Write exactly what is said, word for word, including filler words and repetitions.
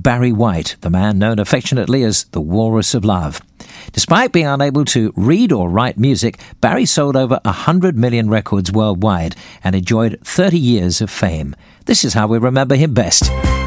Barry White, the man known affectionately as the Walrus of Love. Despite being unable to read or write music, Barry sold over one hundred million records worldwide and enjoyed thirty years of fame. This is how we remember him best.